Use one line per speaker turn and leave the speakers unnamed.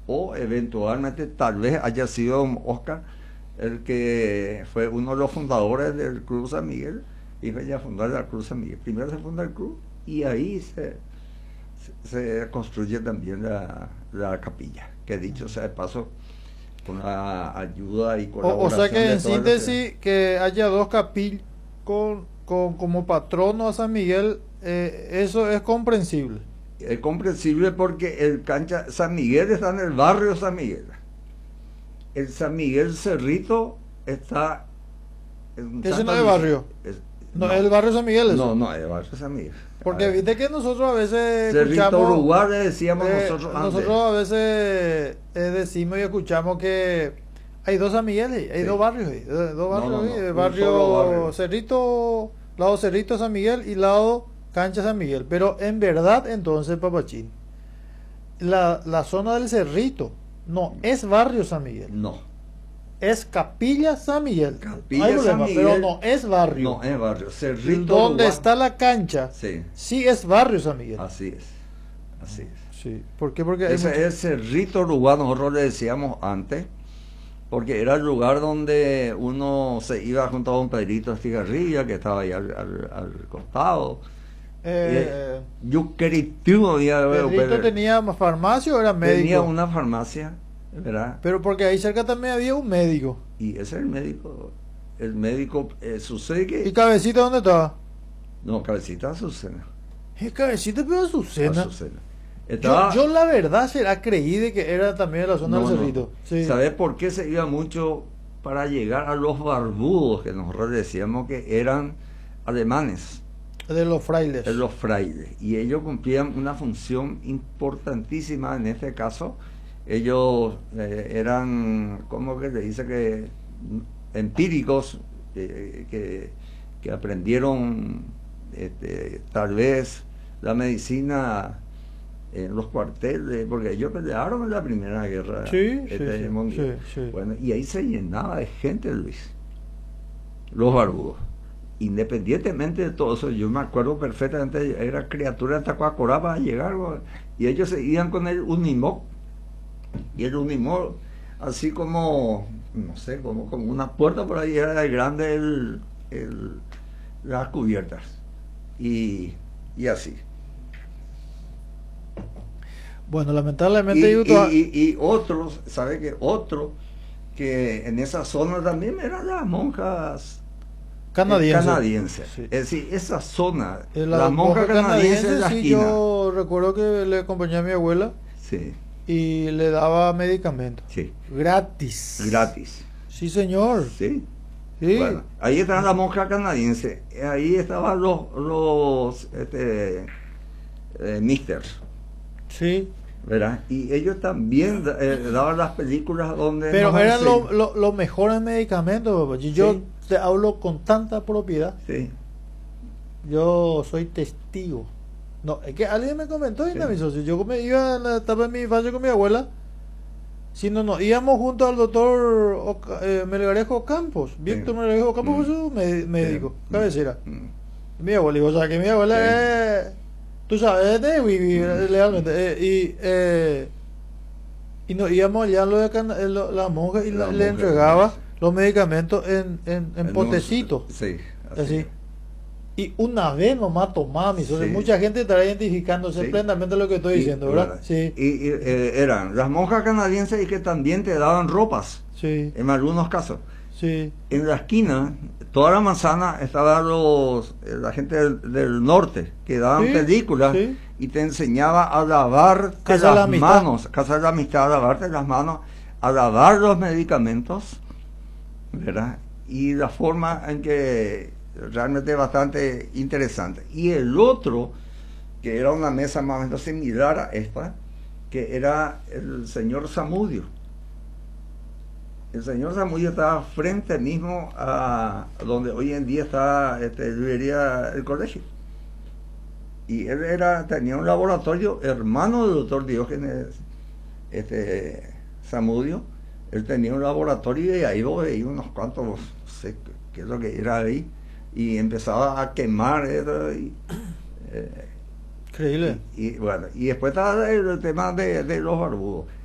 o eventualmente tal vez haya sido Oscar el que fue uno de los fundadores del Club San Miguel, y fue ya fundar el Club San Miguel. Primero se funda el club y ahí se construye también la capilla, que dicho sea de paso, con la ayuda y
O
colaboración
sea que
de
en
todas las-
síntesis, que haya dos capillas como patrono a San Miguel, eso es comprensible.
Es comprensible porque el cancha San Miguel está en el barrio San Miguel. El San Miguel Cerrito está en
Ese
Santa
no es
Lucía.
barrio.
Es-
No, es el barrio San Miguel eso.
no, es el barrio San Miguel.
Porque
A ver,
viste que nosotros a veces
Cerrito
escuchamos,
Uruguay le decíamos nosotros antes.
nosotros a veces decimos y escuchamos que hay dos San Migueles, hay
Sí.
dos barrios, dos barrios,
no,
el
un solo
barrio
barrio.
Cerrito, lado Cerrito San Miguel y lado Cancha San Miguel. Pero en verdad entonces, Papachín, la zona del Cerrito no es barrio San Miguel,
No,
es Capilla San Miguel.
Capilla
No hay
San
problema,
Miguel.
pero no es barrio.
no es barrio. Cerrito
Donde
Uruguay.
está la cancha,
Sí,
sí es barrio San Miguel.
así es. Así es.
Sí, ¿por qué? Porque hay
Ese
mucho-
es Cerrito Uruguay, nosotros le decíamos antes, porque era el lugar donde uno se iba junto a don Pedrito Estigarribia, que estaba ahí al costado. Yuqueritú
Pedrito tenía farmacia o era médico.
tenía una farmacia, ¿verdad?
Pero porque ahí cerca también había un médico.
Y ese es el médico. El médico sucede
¿Y
que...
Cabecita dónde estaba?
No, Cabecita Azucena.
Cabecita, pero Azucena.
Azucena. Estaba,
Yo la verdad creí de que era también de la zona
No,
del
no.
Cerrito. Sí.
¿Sabes por qué se iba mucho para llegar a los barbudos, que nosotros decíamos que eran alemanes,
De los frailes.
los frailes? Y ellos cumplían una función importantísima en este caso. Ellos eran, ¿cómo que se dice? Que empíricos, que aprendieron tal vez la medicina en los cuarteles, porque ellos pelearon en la Primera Guerra
Sí,
Mundial.
sí.
Bueno, y ahí se llenaba de gente, Luis, los barbudos. Independientemente de todo eso, yo me acuerdo perfectamente, era criatura de Tacuacorá para llegar, y ellos se iban con el Unimog, y el Unimog, así como, no sé, como una puerta por ahí, era de grande las cubiertas, y así.
Bueno, lamentablemente
Y otros, ¿sabe qué? Otro que en esa zona también eran las monjas canadienses.
Sí.
Es decir, esa zona,
La
las monjas canadienses en la
sí,
esquina.
yo recuerdo que le acompañé a mi abuela
Sí,
y le daba medicamentos.
sí,
Gratis.
gratis.
Sí, señor.
Sí.
Sí.
Bueno, ahí estaban las monjas canadienses, ahí estaban los misters,
Sí.
¿verdad? Y ellos también daban las películas donde...
Pero
nos
eran
enseñan.
los mejores medicamentos, papá. Y yo
Sí.
te hablo con tanta propiedad.
Sí,
Yo soy testigo. No, es que alguien me comentó, y
Sí.
mi socio, yo me iba en la etapa de mi infancia con mi abuela. Si no nos íbamos junto al doctor Melgarejo Campos, Víctor Melgarejo Campos fue su médico,
Sí.
cabecera.
Mm.
Mi abuela, o sea que mi abuela
Sí.
es, tú sabes, de Wibi, legalmente. Y nos íbamos allá a lo de la monja y
La
le
monja,
entregaba
sí.
los medicamentos en
En
potecitos.
Sí,
Así. Y una vez nomás tomaba mi socio.
Sí.
Mucha gente estará identificándose
Sí.
plenamente lo que estoy diciendo, ¿verdad?
Bueno,
Sí,
y eran las monjas canadienses y que también te daban ropas,
sí,
en algunos casos.
sí.
En la esquina, toda la manzana, estaban la gente del norte, que daban
Sí,
películas
sí.
y te enseñaba a lavarte
Casa de la
las
Amistad.
manos, Casa de la Amistad, a lavarte las manos, a lavar los medicamentos, ¿verdad? Y la forma en que realmente es bastante interesante. Y el otro, que era una mesa más o menos similar a esta, que era el señor Zamudio. El señor Zamudio estaba frente mismo a donde hoy en día está librería el colegio. Y él tenía un laboratorio, hermano del doctor Diógenes Zamudio. Él tenía un laboratorio y ahí vos veías unos cuantos, no sé qué es lo que era ahí, y empezaba a quemar eso,
Increíble.
y bueno, y después estaba el tema de los barbudos.